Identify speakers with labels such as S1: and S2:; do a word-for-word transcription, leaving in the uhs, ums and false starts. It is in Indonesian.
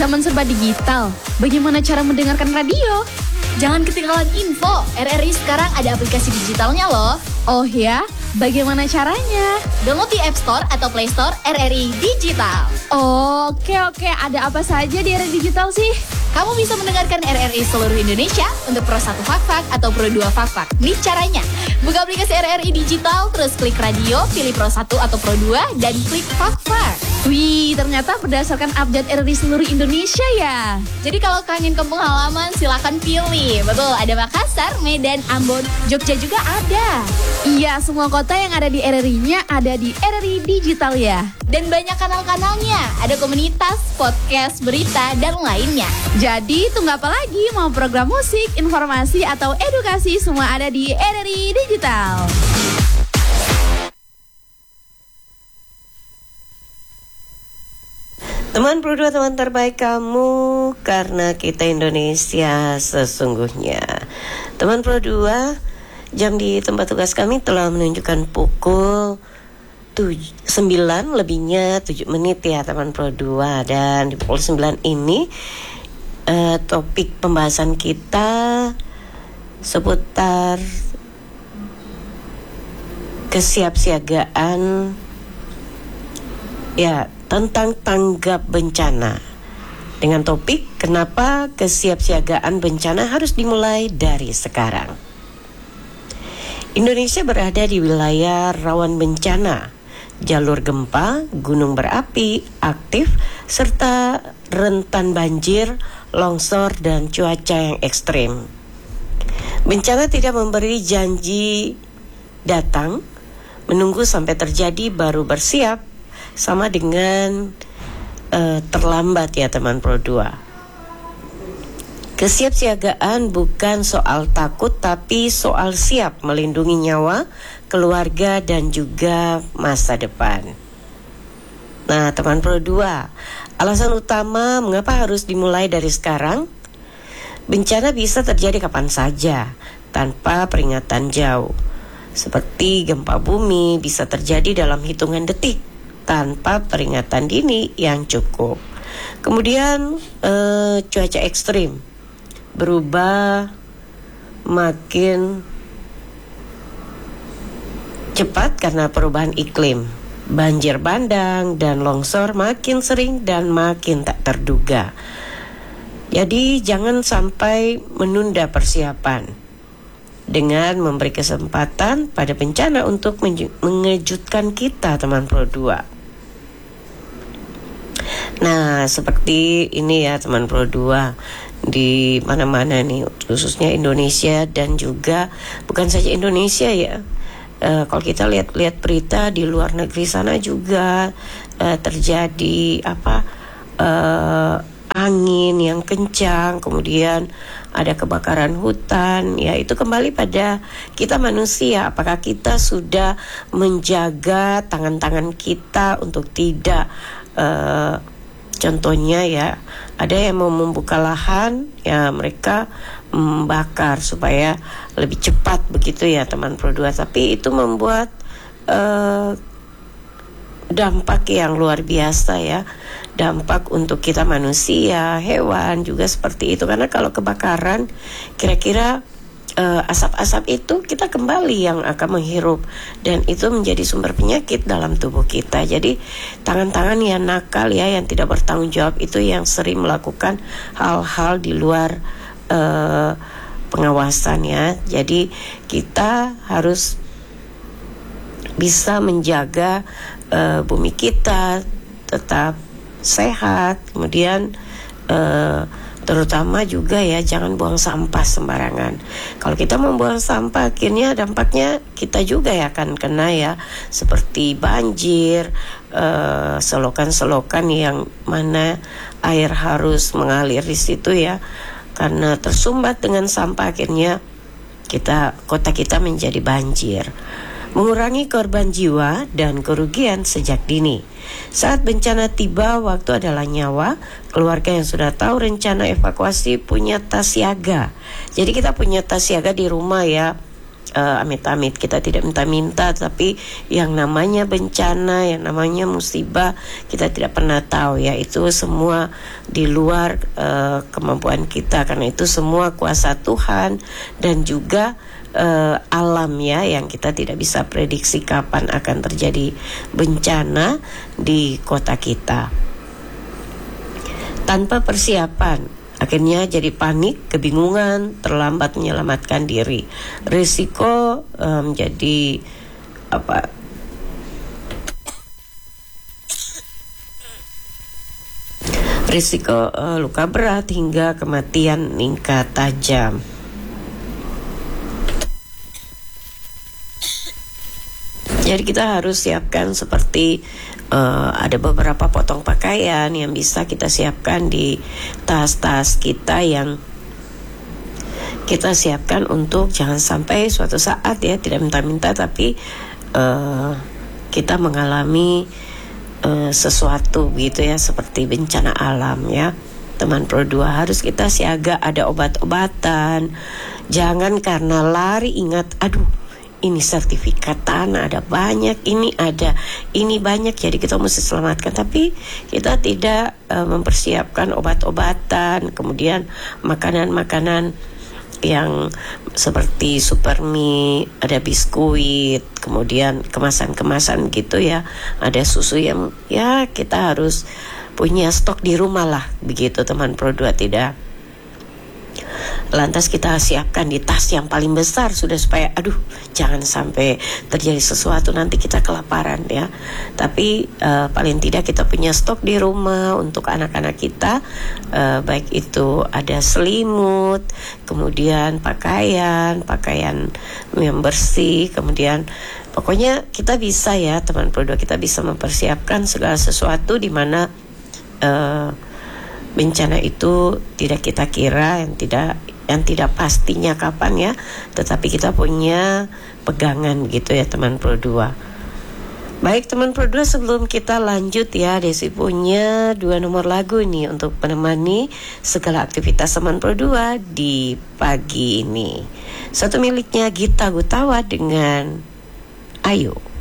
S1: zaman serba digital, bagaimana cara mendengarkan radio?
S2: Jangan ketinggalan info, R R I sekarang ada aplikasi digitalnya loh.
S1: Oh ya, bagaimana caranya?
S2: Download di App Store atau Play Store R R I Digital.
S1: Oh, oke oke, ada apa saja di R R I Digital sih?
S2: Kamu bisa mendengarkan R R I seluruh Indonesia untuk Pro satu Fak-Fak atau Pro dua Fak-Fak. Nih caranya, buka aplikasi R R I Digital, terus klik radio, pilih Pro satu atau Pro dua, dan klik Fak-Fak.
S1: Wih, ternyata berdasarkan update R R I seluruh Indonesia ya.
S2: Jadi kalau kangen kampung halaman, silakan pilih. Betul, ada Makassar, Medan, Ambon, Jogja juga ada.
S1: Iya, semua kota yang ada di R R I-nya ada di R R I Digital ya.
S2: Dan banyak kanal-kanalnya, ada komunitas, podcast, berita, dan lainnya.
S1: Jadi tunggu apa lagi? Mau program musik, informasi, atau edukasi, semua ada di R R I Digital.
S3: Teman Pro dua, teman terbaik kamu, karena kita Indonesia sesungguhnya. Teman Pro dua, jam di tempat tugas kami telah menunjukkan pukul tujuh, sembilan lebihnya tujuh menit ya teman Pro dua. Dan di pukul sembilan ini uh, topik pembahasan kita seputar kesiapsiagaan ya, tentang tanggap bencana, dengan topik kenapa kesiapsiagaan bencana harus dimulai dari sekarang. Indonesia berada di wilayah rawan bencana, jalur gempa, gunung berapi aktif, serta rentan banjir, longsor, dan cuaca yang ekstrim. Bencana tidak memberi janji datang, menunggu sampai terjadi baru bersiap, sama dengan uh, terlambat ya teman Pro dua. Kesiapsiagaan bukan soal takut, tapi soal siap melindungi nyawa, keluarga, dan juga masa depan. Nah teman Pro dua, alasan utama mengapa harus dimulai dari sekarang? Bencana bisa terjadi kapan saja tanpa peringatan jauh. Seperti gempa bumi bisa terjadi dalam hitungan detik tanpa peringatan dini yang cukup. Kemudian eh, cuaca ekstrim berubah makin cepat karena perubahan iklim. Banjir bandang dan longsor makin sering dan makin tak terduga. Jadi jangan sampai menunda persiapan dengan memberi kesempatan pada bencana untuk mengejutkan kita teman Pro dua. Nah seperti ini ya teman Pro dua, di mana-mana nih, khususnya Indonesia dan juga bukan saja Indonesia ya. Uh, kalau kita lihat-lihat berita di luar negeri sana juga uh, terjadi apa uh, angin yang kencang, kemudian ada kebakaran hutan. Ya itu kembali pada kita manusia, apakah kita sudah menjaga tangan-tangan kita untuk tidak uh, contohnya ya, ada yang mau membuka lahan, ya mereka membakar supaya lebih cepat begitu ya teman Pro dua. Tapi itu membuat uh, dampak yang luar biasa ya. Dampak untuk kita manusia, hewan juga seperti itu. Karena kalau kebakaran, kira-kira Uh, asap-asap itu kita kembali yang akan menghirup, dan itu menjadi sumber penyakit dalam tubuh kita. Jadi tangan-tangan yang nakal ya, yang tidak bertanggung jawab itu yang sering melakukan hal-hal di luar uh, pengawasan ya. Jadi kita harus bisa menjaga uh, bumi kita tetap sehat. Kemudian uh, terutama juga ya, jangan buang sampah sembarangan. Kalau kita membuang sampah, akhirnya dampaknya kita juga ya akan kena ya, seperti banjir, uh, selokan-selokan yang mana air harus mengalir di situ ya, karena tersumbat dengan sampah, akhirnya kita kota kita menjadi banjir. Mengurangi korban jiwa dan kerugian sejak dini. Saat bencana tiba, waktu adalah nyawa. Keluarga yang sudah tahu rencana evakuasi punya tas siaga. Jadi kita punya tas siaga di rumah ya. uh, amit-amit kita tidak minta-minta, tapi yang namanya bencana, yang namanya musibah kita tidak pernah tahu ya, itu semua di luar uh, kemampuan kita, karena itu semua kuasa Tuhan dan juga uh, alam ya, yang kita tidak bisa prediksi kapan akan terjadi bencana di kota kita. Tanpa persiapan, akhirnya jadi panik, kebingungan, terlambat menyelamatkan diri. Risiko menjadi um, apa? Risiko uh, luka berat hingga kematian meningkat tajam. Jadi kita harus siapkan seperti uh, ada beberapa potong pakaian yang bisa kita siapkan di tas-tas kita, yang kita siapkan untuk jangan sampai suatu saat ya, tidak minta-minta tapi uh, kita mengalami uh, sesuatu gitu ya, seperti bencana alam ya. Teman Pro dua, harus kita siaga, ada obat-obatan. Jangan karena lari ingat, aduh ini sertifikat tanah ada banyak, ini ada, ini banyak, jadi kita mesti selamatkan. Tapi kita tidak uh, mempersiapkan obat-obatan, kemudian makanan-makanan yang seperti supermi, ada biskuit, kemudian kemasan-kemasan gitu ya, ada susu yang ya kita harus punya stok di rumah lah, begitu teman Pro dua. Tidak lantas kita siapkan di tas yang paling besar sudah, supaya aduh jangan sampai terjadi sesuatu nanti kita kelaparan ya. Tapi uh, paling tidak kita punya stok di rumah untuk anak-anak kita, uh, baik itu ada selimut, kemudian pakaian pakaian yang bersih, kemudian pokoknya kita bisa ya teman Pro dua, kita bisa mempersiapkan segala sesuatu di mana uh, bencana itu tidak kita kira, yang tidak yang tidak pastinya kapan ya, tetapi kita punya pegangan gitu ya teman Pro dua. Baik teman Pro dua, sebelum kita lanjut ya, Desi punya dua nomor lagu nih untuk menemani segala aktivitas teman Pro dua di pagi ini. Satu miliknya Gita Gutawa dengan Ayo.